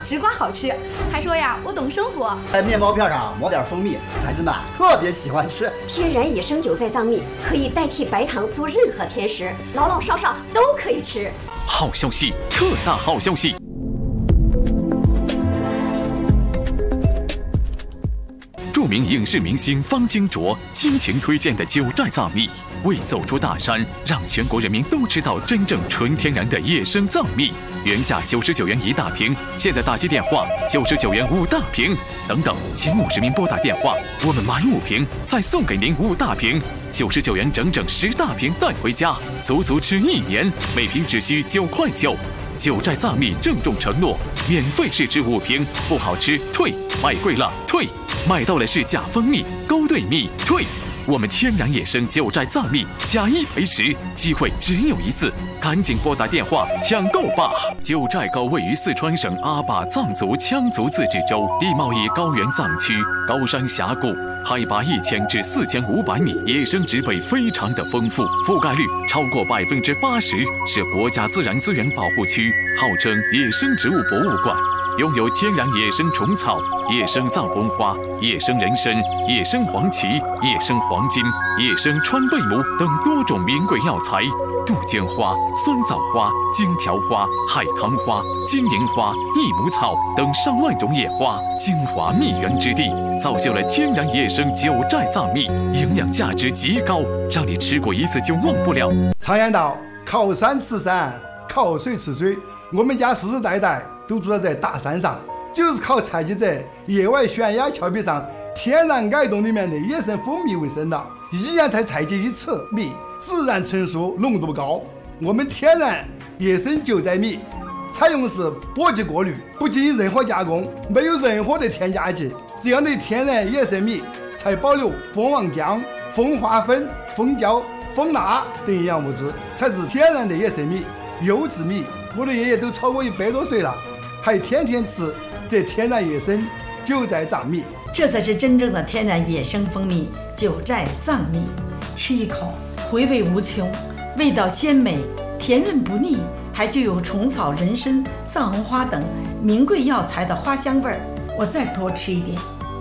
直瓜好吃，还说呀我懂生活。 在面包片上抹点蜂蜜，孩子们特别喜欢吃。 天然野生韭菜藏蜜可以代替白糖做任何甜食，老老少少都可以吃。 好消息，特大好消息！著名影视明星方金卓倾情推荐的九寨藏蜜，为走出大山，让全国人民都知道真正纯天然的野生藏蜜。原价99元1大瓶，现在打击电话99元5大瓶，等等，前50名拨打电话，我们买5瓶再送给您5大瓶，99元整整10大瓶带回家，足足吃1年，每瓶只需9块9。九寨藏蜜郑重承诺，免费试吃5瓶，不好吃退，卖贵了退，买到了是假蜂蜜、勾兑蜜退。我们天然野生九寨藏蜜加1赔10，机会只有一次，赶紧拨打电话抢购吧！九寨沟位于四川省阿坝藏族羌族自治州，地貌以高原藏区，高山峡谷，海拔1000至4500米，野生植被非常的丰富，覆盖率超过80%，是国家自然资源保护区，号称野生植物博物馆。拥有天然野生虫草、野生藏红花、野生人参、野生黄芪、野生黄金、野生川贝母等多种名贵药材，杜鹃花、酸枣花、荆条花、海棠花、金银花、益母草等上万种野花，精华蜜源之地，造就了天然野生九寨藏蜜，营养价值极高，让你吃过一次就忘不了。 常言道，靠山吃山，靠水吃水，我们家世世代代都住在大山上，就是靠采集在野外悬崖峭壁上天然矮洞里面的野生蜂蜜为生的，一年才采集1次蜜，自然成熟，浓度高。我们天然野生九寨蜜采用是播级过滤，不经任何加工，没有任何的添加剂，这样的天然野生蜜才保留蜂王浆、蜂花粉、蜂胶、蜂蜡等营养物质，才是天然的野生蜜、优质蜜。我的爷爷都超过100多岁了，还天天吃这天然野生九寨藏蜜， 这才是真正的天然野生蜂蜜九寨藏蜜。吃一口，回味无穷，味道鲜美，甜润不腻，还具有虫草、人参、藏红花等名贵药材的花香味儿。我再多吃一点。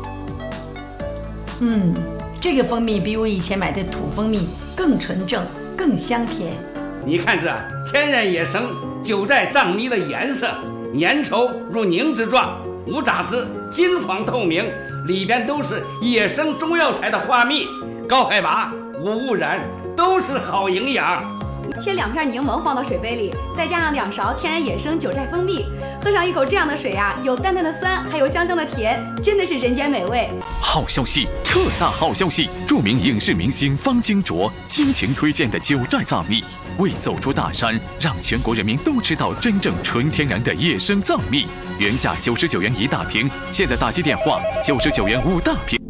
这个蜂蜜比我以前买的土蜂蜜更纯正，更香甜。 你看这天然野生九寨藏蜜的颜色，粘稠如凝脂状，无杂质，金黄透明，里边都是野生中药材的花蜜，高海拔，无污染，都是好营养。 切2片柠檬放到水杯里，再加上2勺天然野生九寨蜂蜜，喝上一口这样的水啊，有淡淡的酸，还有香香的甜，真的是人间美味。 好消息，特大好消息！著名影视明星方金卓倾情推荐的九寨藏蜜，为走出大山，让全国人民都知道真正纯天然的野生藏蜜。原价99元1大瓶，现在打击电话99元5大瓶。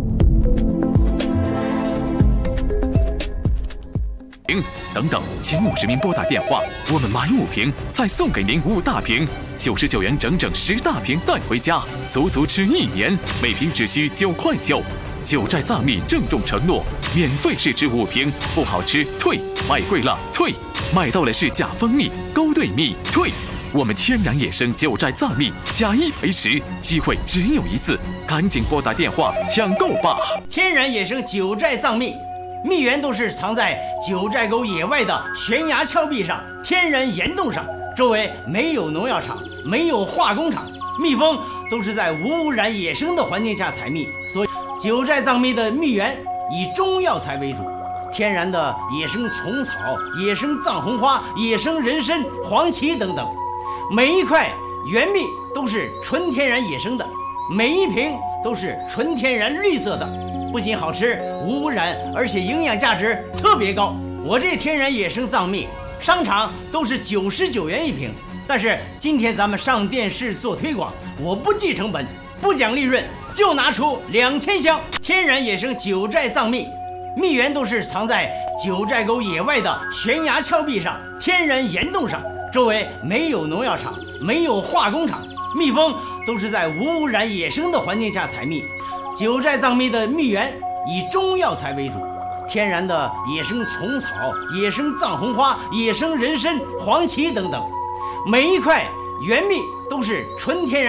等等，前50名拨打电话，我们买5瓶再送给您5大瓶，99元整整10大瓶带回家，足足吃1年，每瓶只需9块9。九寨藏蜜郑重承诺，免费试吃5瓶，不好吃退，卖贵了退，买到了是假蜂蜜、勾兑蜜退。我们天然野生九寨藏蜜加1赔10，机会只有一次，赶紧拨打电话抢购吧！ 天然野生九寨藏蜜，蜜源都是藏在九寨沟野外的悬崖峭壁上、天然岩洞上，周围没有农药厂，没有化工厂，蜜蜂都是在无污染野生的环境下采蜜，所以九寨藏蜜的蜜源以中药材为主，天然的野生虫草、野生藏红花、野生人参、黄芪等等，每一块原蜜都是纯天然野生的，每一瓶都是纯天然绿色的，不仅好吃无污染，而且营养价值特别高。我这天然野生藏蜜商场都是99元1瓶，但是今天咱们上电视做推广，我不计成本，不讲利润，就拿出2000箱天然野生九寨藏蜜，蜜源都是藏在九寨沟野外的悬崖峭壁上、天然岩洞上，周围没有农药厂，没有化工厂，蜜蜂都是在无污染野生的环境下采蜜。九寨藏蜜的蜜源以中药材为主，天然的野生虫草、野生藏红花、野生人参、黄芪等等，每一块原蜜都是纯天然